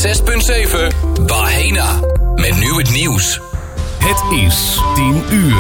106.7 Bahena. Met nu het nieuws. Het is 10 uur.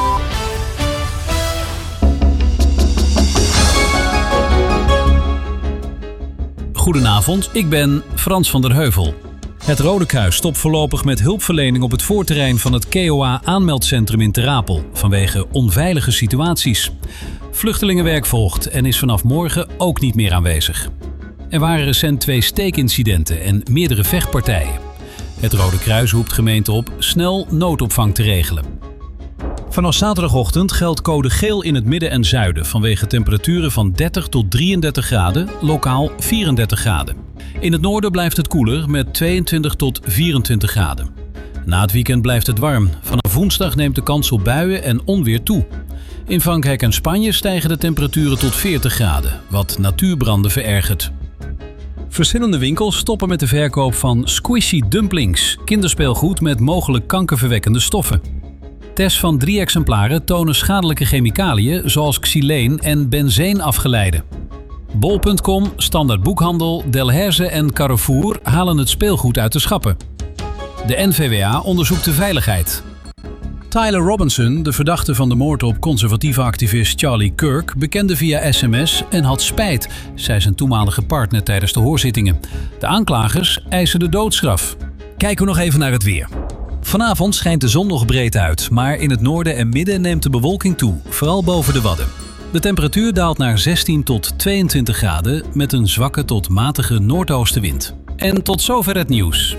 Goedenavond, ik ben Frans van der Heuvel. Het Rode Kruis stopt voorlopig met hulpverlening op het voorterrein van het KOA-aanmeldcentrum in Ter Apel vanwege onveilige situaties. Vluchtelingenwerk volgt en is vanaf morgen ook niet meer aanwezig. Er waren recent 2 steekincidenten en meerdere vechtpartijen. Het Rode Kruis roept gemeenten op snel noodopvang te regelen. Vanaf zaterdagochtend geldt code geel in het midden en zuiden vanwege temperaturen van 30 tot 33 graden, lokaal 34 graden. In het noorden blijft het koeler met 22 tot 24 graden. Na het weekend blijft het warm. Vanaf woensdag neemt de kans op buien en onweer toe. In Frankrijk en Spanje stijgen de temperaturen tot 40 graden, wat natuurbranden verergert. Verschillende winkels stoppen met de verkoop van squishy dumplings, kinderspeelgoed met mogelijk kankerverwekkende stoffen. Tests van 3 exemplaren tonen schadelijke chemicaliën zoals xyleen en benzeenafgeleiden. Bol.com, Standaard Boekhandel, Delhaize en Carrefour halen het speelgoed uit de schappen. De NVWA onderzoekt de veiligheid. Tyler Robinson, de verdachte van de moord op conservatieve activist Charlie Kirk, bekende via sms en had spijt, zei zijn toenmalige partner tijdens de hoorzittingen. De aanklagers eisen de doodstraf. Kijken we nog even naar het weer. Vanavond schijnt de zon nog breed uit, maar in het noorden en midden neemt de bewolking toe, vooral boven de Wadden. De temperatuur daalt naar 16 tot 22 graden met een zwakke tot matige noordoostenwind. En tot zover het nieuws.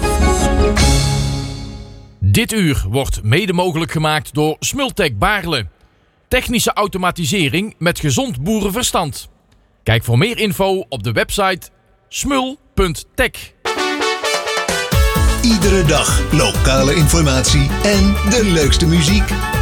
Dit uur wordt mede mogelijk gemaakt door Smultec Baarle. Technische automatisering met gezond boerenverstand. Kijk voor meer info op de website smul.tech. Iedere dag lokale informatie en de leukste muziek.